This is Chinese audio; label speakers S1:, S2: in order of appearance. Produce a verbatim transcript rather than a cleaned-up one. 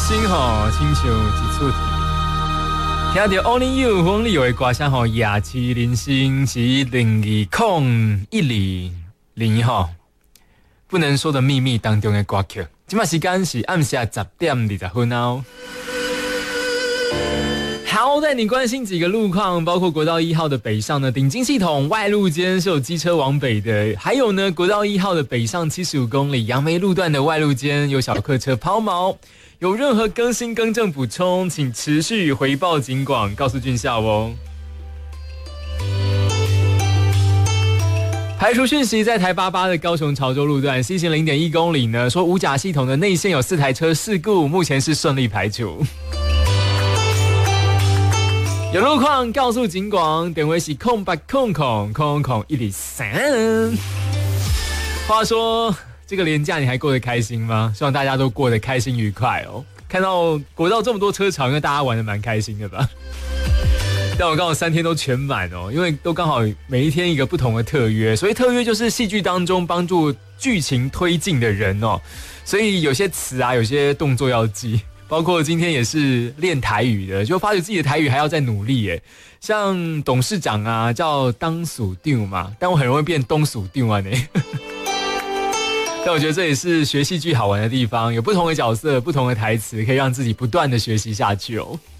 S1: 心吼，亲像一出题。听到 Only You 黄立友的歌声吼，夜市人生是零二空一里零吼，不能说的秘密当中的歌曲。今麦时间是暗下十点二十分哦。好，带你关心几个路况，包括国道一号的北上呢，顶金系统外路间是有机车往北的，还有呢，国道一号的北上七十五公里杨梅路段的外路间有小客车抛锚。有任何更新更正补充，请持续回报警广，告诉俊孝哦。排除讯息，在台八八的高雄潮州路段西行 零点一公里呢，说五甲系统的内线有四台车事故，目前是顺利排除。有路况告诉警广，点位是空八空空空空一里三。话说这个连假你还过得开心吗？希望大家都过得开心愉快哦。看到国道这么多车潮，因为大家玩得蛮开心的吧？但我刚好三天都全满哦，因为都刚好每一天一个不同的特约，所以特约就是戏剧当中帮助剧情推进的人哦。所以有些词啊，有些动作要记，包括今天也是练台语的，就发觉自己的台语还要再努力耶。像董事长啊，叫当属丢嘛，但我很容易变东属丢啊呢。但我觉得这也是学戏剧好玩的地方，有不同的角色、不同的台词，可以让自己不断的学习下去哦。